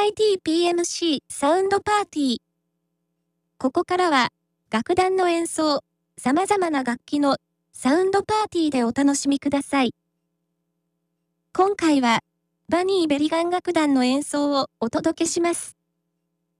MITPMC サウンドパーティー。ここからは、楽団の演奏、様々な楽器のサウンドパーティーでお楽しみください。今回は、バニーベリガン楽団の演奏をお届けします。